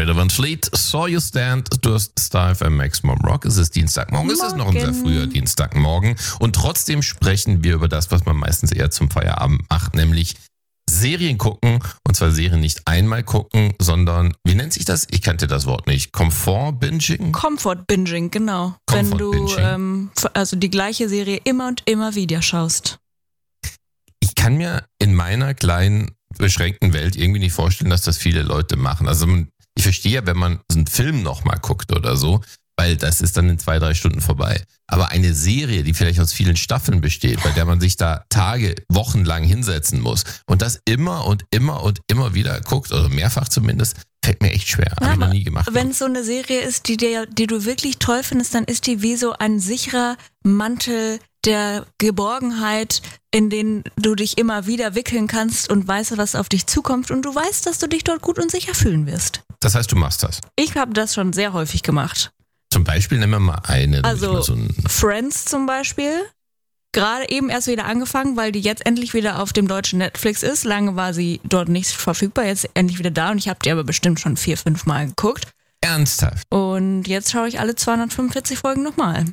Greta Van Fleet, Saw You Stand, du hast Star FM Maximum Rock. Es ist Dienstagmorgen, es ist noch ein sehr früher Dienstagmorgen. Und trotzdem sprechen wir über das, was man meistens eher zum Feierabend macht, nämlich Serien gucken. Und zwar Serien nicht einmal gucken, sondern, wie nennt sich das? Ich kannte das Wort nicht. Comfort-Binging? Comfort-Binging, genau. Wenn du also die gleiche Serie immer und immer wieder schaust. Ich kann mir in meiner kleinen, beschränkten Welt irgendwie nicht vorstellen, dass das viele Leute machen. Also ich verstehe ja, wenn man so einen Film nochmal guckt oder so, weil das ist dann in 2-3 Stunden vorbei. Aber eine Serie, die vielleicht aus vielen Staffeln besteht, bei der man sich da Tage, Wochen lang hinsetzen muss und das immer und immer und immer wieder guckt, oder mehrfach zumindest, fällt mir echt schwer. Habe ich noch nie gemacht. Wenn es so eine Serie ist, die du wirklich toll findest, dann ist die wie so ein sicherer Mantel der Geborgenheit, in den du dich immer wieder wickeln kannst und weißt, was auf dich zukommt und du weißt, dass du dich dort gut und sicher fühlen wirst. Das heißt, du machst das? Ich habe das schon sehr häufig gemacht. Zum Beispiel nehmen wir mal eine. Also Friends zum Beispiel. Gerade eben erst wieder angefangen, weil die jetzt endlich wieder auf dem deutschen Netflix ist. Lange war sie dort nicht verfügbar, jetzt endlich wieder da und ich habe die aber bestimmt schon 4-5 Mal geguckt. Ernsthaft? Und jetzt schaue ich alle 245 Folgen nochmal.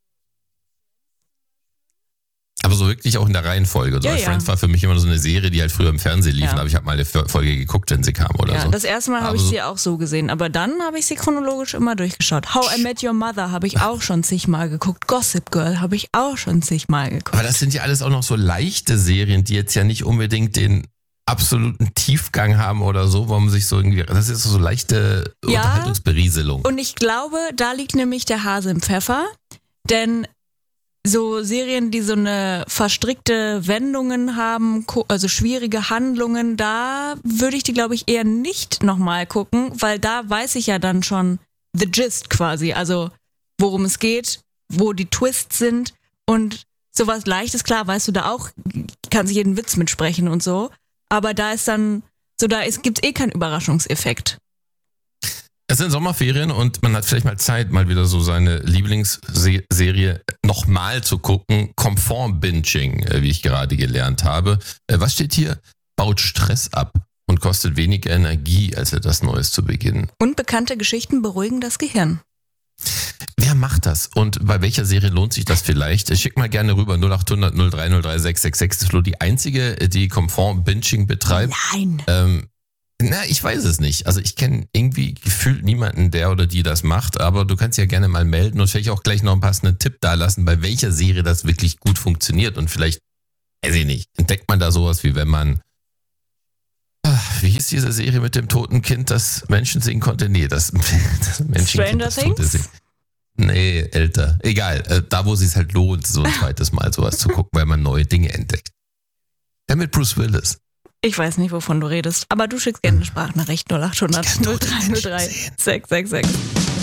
Aber so wirklich auch in der Reihenfolge. So. Ja, Friends war für mich immer so eine Serie, die halt früher im Fernsehen lief. Aber ich habe mal eine Folge geguckt, wenn sie kam oder so. Das erste Mal habe ich sie auch so gesehen. Aber dann habe ich sie chronologisch immer durchgeschaut. How I Met Your Mother habe ich auch schon zigmal geguckt. Gossip Girl habe ich auch schon zigmal geguckt. Aber das sind ja alles auch noch so leichte Serien, die jetzt ja nicht unbedingt den absoluten Tiefgang haben oder so, wo man sich so irgendwie, das ist so leichte Unterhaltungsberieselung. Und ich glaube, da liegt nämlich der Hase im Pfeffer. Denn so Serien, die so eine verstrickte Wendungen haben, also schwierige Handlungen, da würde ich die, glaube ich, eher nicht nochmal gucken, weil da weiß ich ja dann schon the gist quasi, also worum es geht, wo die Twists sind und sowas Leichtes, klar, weißt du da auch, kannst jeden Witz mitsprechen und so, aber da ist dann, gibt's keinen Überraschungseffekt. Es sind Sommerferien und man hat vielleicht mal Zeit, mal wieder so seine Lieblingsserie nochmal zu gucken. Comfort-Binging, wie ich gerade gelernt habe. Was steht hier? Baut Stress ab und kostet weniger Energie, als etwas Neues zu beginnen. Und bekannte Geschichten beruhigen das Gehirn. Wer macht das? Und bei welcher Serie lohnt sich das vielleicht? Schick mal gerne rüber 0800 030 666. Das ist nur die einzige, die Comfort-Binging betreibt. Nein. Ich weiß es nicht. Also ich kenne irgendwie gefühlt niemanden, der oder die das macht, aber du kannst ja gerne mal melden und vielleicht auch gleich noch einen passenden Tipp dalassen, bei welcher Serie das wirklich gut funktioniert und vielleicht, weiß ich nicht, entdeckt man da sowas wie wenn man, wie hieß diese Serie mit dem toten Kind, das Menschen singen konnte? Nee, das Menschenkind, das Tote singen. Nee, älter. Egal, da wo es sich halt lohnt, so ein zweites Mal sowas zu gucken, weil man neue Dinge entdeckt. Ja, mit Bruce Willis. Ich weiß nicht, wovon du redest, aber du schickst gerne eine Sprachnachricht 0800 030 666.